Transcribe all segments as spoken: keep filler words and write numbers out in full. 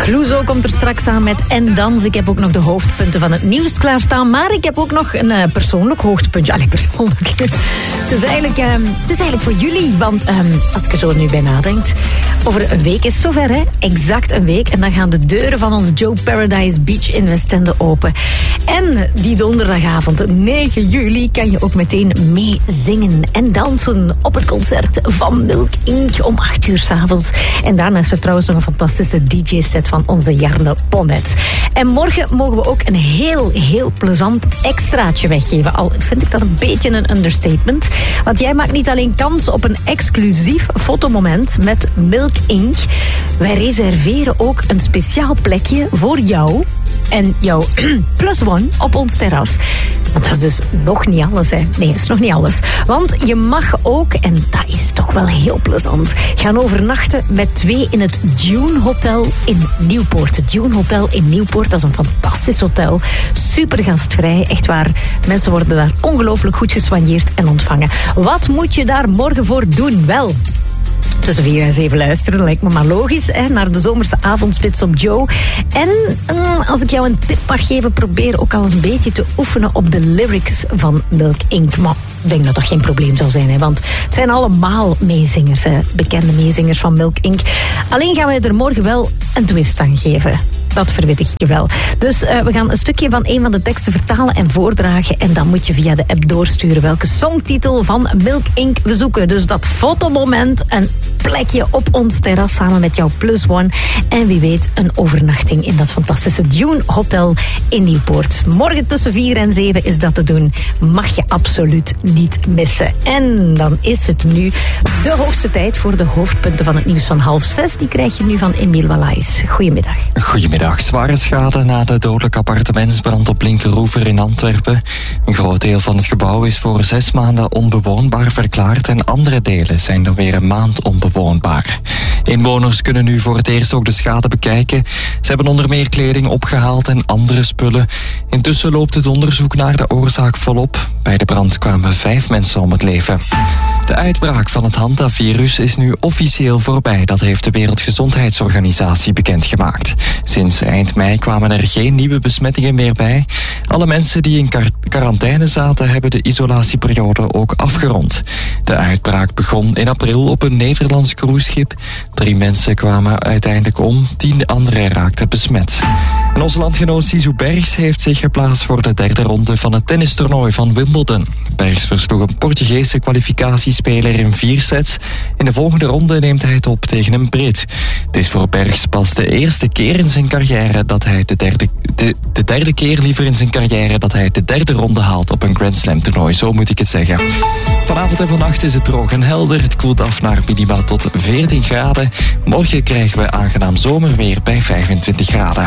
Clouseau komt er straks aan met En Dans. Ik heb ook nog de hoofdpunten van het nieuws klaarstaan. Maar ik heb ook nog een uh, persoonlijk hoogtepuntje. Allee, persoonlijk. Het is eigenlijk, uh, het is eigenlijk voor jullie. Want uh, als ik er zo nu bij nadenk... Over een week is het zover, hè? Exact een week. En dan gaan de deuren van ons Joe Paradise Beach in Westende open. En die donderdagavond, negen juli, kan je ook meteen meezingen en dansen op het concert van Milk Incorporated om acht uur 's avonds. En daarna is er trouwens nog een fantastische D J-set van onze Jarne Ponnet. En morgen mogen we ook een heel, heel plezant extraatje weggeven. Al vind ik dat een beetje een understatement. Want jij maakt niet alleen kans op een exclusief fotomoment met Milk Incorporated. Wij reserveren ook een speciaal plekje voor jou en jouw plus one op ons terras. Want dat is dus nog niet alles, hè. Nee, dat is nog niet alles. Want je mag ook, en dat is toch wel heel plezant, gaan overnachten met twee in het Dune Hotel in Nieuwpoort. Het Dune Hotel in Nieuwpoort, dat is een fantastisch hotel. Super gastvrij, echt waar. Mensen worden daar ongelooflijk goed gesoigneerd en ontvangen. Wat moet je daar morgen voor doen? Wel... Tussen vier en zeven luisteren, lijkt me maar logisch, hè, naar de zomerse avondspits op Joe. En mm, als ik jou een tip mag geven, probeer ook al eens een beetje te oefenen op de lyrics van Milk Incorporated. Maar ik denk dat dat geen probleem zou zijn, hè, want het zijn allemaal meezingers, hè, bekende meezingers van Milk Incorporated. Alleen gaan wij er morgen wel een twist aan geven. Dat verwittig ik je wel. Dus uh, we gaan een stukje van een van de teksten vertalen en voordragen. En dan moet je via de app doorsturen welke songtitel van Milk Incorporated we zoeken. Dus dat fotomoment, een plekje op ons terras samen met jouw plus one. En wie weet een overnachting in dat fantastische Dune Hotel in Nieuwpoort. Morgen tussen vier en zeven is dat te doen. Mag je absoluut niet missen. En dan is het nu de hoogste tijd voor de hoofdpunten van het nieuws van half zes. Die krijg je nu van Emiel Wallace. Goedemiddag. Goedemiddag. Zware schade na de dodelijke appartementsbrand op Linkeroever in Antwerpen. Een groot deel van het gebouw is voor zes maanden onbewoonbaar verklaard en andere delen zijn dan weer een maand onbewoonbaar. Inwoners kunnen nu voor het eerst ook de schade bekijken. Ze hebben onder meer kleding opgehaald en andere spullen. Intussen loopt het onderzoek naar de oorzaak volop. Bij de brand kwamen vijf mensen om het leven. De uitbraak van het hantavirus is nu officieel voorbij. Dat heeft de Wereldgezondheidsorganisatie bekendgemaakt. Sinds eind mei kwamen er geen nieuwe besmettingen meer bij. Alle mensen die in kar- quarantaine zaten hebben de isolatieperiode ook afgerond. De uitbraak begon in april op een Nederlands cruiseschip. Drie mensen kwamen uiteindelijk om, tien anderen raakten besmet. En onze landgenoot Sisu Bergs heeft zich geplaatst voor de derde ronde van het tennistoernooi van Wimbledon. Bergs versloeg een Portugese kwalificatiespeler in vier sets. In de volgende ronde neemt hij het op tegen een Brit. Het is voor Bergs pas de eerste keer in zijn carrière dat hij de derde, de, de derde keer liever in zijn carrière dat hij de derde ronde haalt op een Grand Slam toernooi, zo moet ik het zeggen. Vanavond en vannacht is het droog en helder. Het koelt af naar minima tot veertien graden. Morgen krijgen we aangenaam zomerweer bij vijfentwintig graden.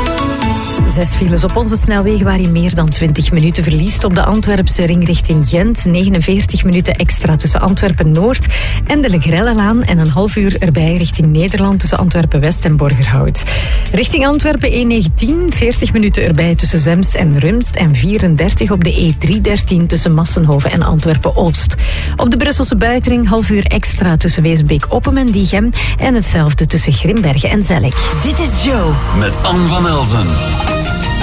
Zes files op onze snelwegen waar je meer dan twintig minuten verliest. Op de Antwerpse ring richting Gent. negenenveertig minuten extra tussen Antwerpen-Noord en de Legrellelaan. En een half uur erbij richting Nederland tussen Antwerpen-West en Borgerhout. Richting Antwerpen E negentien. veertig minuten erbij tussen Zemst en Rumst. En vierendertig op de E driehonderddertien tussen Massenhoven en Antwerpen-Oost. Op de Brusselse buitenring half uur extra tussen Wezenbeek-Oppem en Diegem. En hetzelfde tussen Grimbergen en Zellik. Dit is Joe met Anne van Elzen.